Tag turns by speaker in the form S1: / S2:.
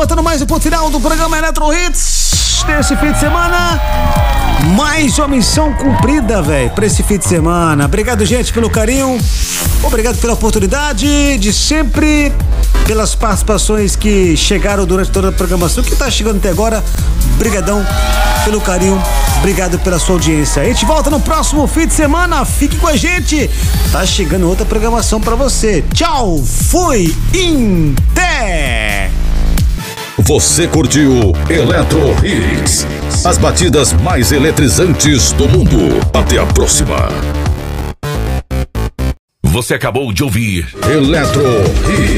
S1: botando mais um ponto final do programa Eletro Hits desse fim de semana. Mais uma missão cumprida, velho, pra esse fim de semana. Obrigado, gente, pelo carinho. Obrigado pela oportunidade de sempre, pelas participações que chegaram durante toda a programação, que tá chegando até agora. Obrigadão pelo carinho, obrigado pela sua audiência. A gente volta no próximo fim de semana, fique com a gente. Tá chegando outra programação pra você. Tchau, fui, Inté!
S2: Você curtiu Eletro Hits, as batidas mais eletrizantes do mundo. Até a próxima. Você acabou de ouvir Eletro Hits.